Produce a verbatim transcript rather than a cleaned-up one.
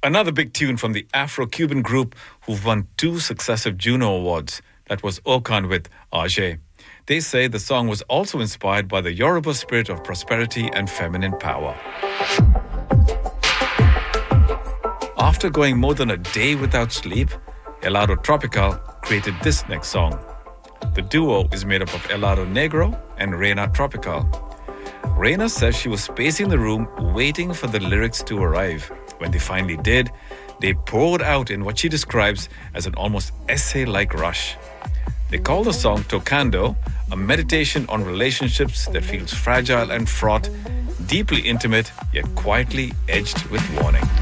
Another big tune from the Afro-Cuban group who've won two successive Juno Awards. That was Okan with Ajay. They say the song was also inspired by the Yoruba spirit of prosperity and feminine power. After going more than a day without sleep, Helado Tropical created this next song. The duo is made up of Helado Negro and Reina Tropical. Reina says she was pacing the room waiting for the lyrics to arrive. When they finally did, they poured out in what she describes as an almost essay-like rush. They call the song Tocando, a meditation on relationships that feels fragile and fraught, deeply intimate, yet quietly edged with warning.